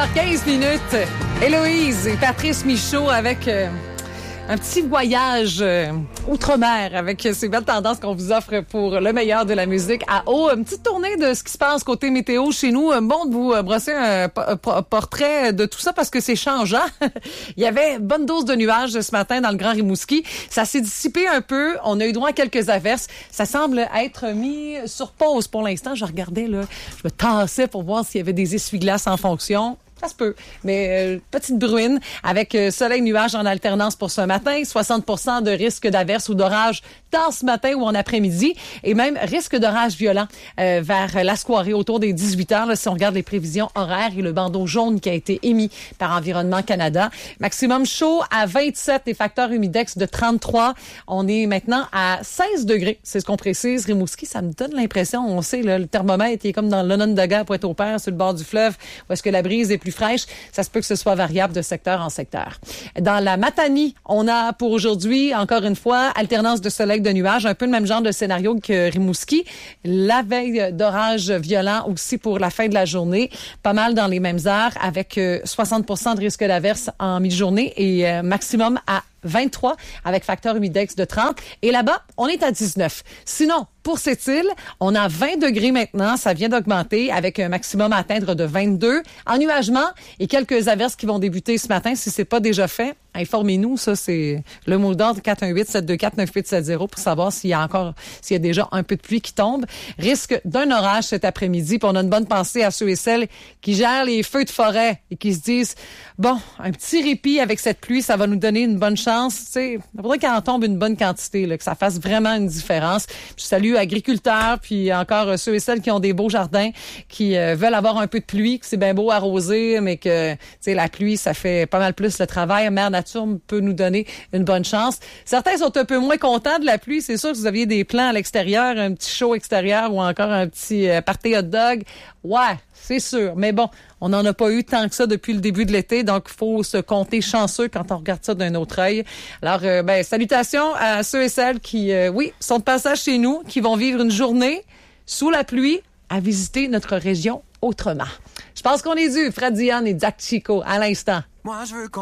8h15. Héloïse et Patrice Michaud avec un petit voyage outre-mer avec ces belles tendances qu'on vous offre pour le meilleur de la musique à eau. Une petite tournée de ce qui se passe côté météo chez nous. Bon de vous brosser un portrait de tout ça parce que c'est changeant. Il y avait une bonne dose de nuages ce matin dans le Grand Rimouski. Ça s'est dissipé un peu. On a eu droit à quelques averses. Ça semble être mis sur pause pour l'instant. Je regardais, là, je me tassais pour voir s'il y avait des essuie-glaces en fonction. Ça se peut, mais petite bruine avec soleil-nuage en alternance pour ce matin, 60% de risque d'averse ou d'orage dans ce matin ou en après-midi et même risque d'orage violent vers la soirée autour des 18 heures là, si on regarde les prévisions horaires et le bandeau jaune qui a été émis par Environnement Canada. Maximum chaud à 27 et facteur humidex de 33. On est maintenant à 16 degrés, c'est ce qu'on précise. Rimouski, ça me donne l'impression, on sait, là, le thermomètre est comme dans l'Onondaga à Pointe-au-Père sur le bord du fleuve où est-ce que la brise est plus fraîche. Ça se peut que ce soit variable de secteur en secteur. Dans la Matanie, on a pour aujourd'hui, encore une fois, alternance de soleil de nuages, un peu le même genre de scénario que Rimouski. La veille d'orage violent aussi pour la fin de la journée. Pas mal dans les mêmes heures avec 60% de risque d'averse en mi-journée et maximum à 23 avec facteur humidex de 30. Et là-bas, on est à 19. Sinon, pour cette île, on a 20 degrés maintenant. Ça vient d'augmenter avec un maximum à atteindre de 22. Ennuagement et quelques averses qui vont débuter ce matin. Si c'est pas déjà fait, informez-nous. Ça, c'est le mot d'ordre 418-724-9870 pour savoir s'il y a déjà un peu de pluie qui tombe. Risque d'un orage cet après-midi. Puis on a une bonne pensée à ceux et celles qui gèrent les feux de forêt et qui se disent, bon, un petit répit avec cette pluie, ça va nous donner une bonne chance. Il faudrait qu'il en tombe une bonne quantité, là, que ça fasse vraiment une différence. Je salue agriculteurs, puis encore ceux et celles qui ont des beaux jardins, qui veulent avoir un peu de pluie, que c'est bien beau arroser, mais que la pluie, ça fait pas mal plus le travail. Mère Nature peut nous donner une bonne chance. Certains sont un peu moins contents de la pluie. C'est sûr que vous aviez des plans à l'extérieur, un petit show extérieur ou encore un petit party hot dog. Ouais, c'est sûr. Mais bon, on n'en a pas eu tant que ça depuis le début de l'été, donc il faut se compter chanceux quand on regarde ça d'un autre œil. Alors, salutations à ceux et celles qui, sont de passage chez nous, qui vont vivre une journée sous la pluie à visiter notre région autrement. Je pense qu'on est dû. Fred Dion et Jack Chico à l'instant. Moi, je veux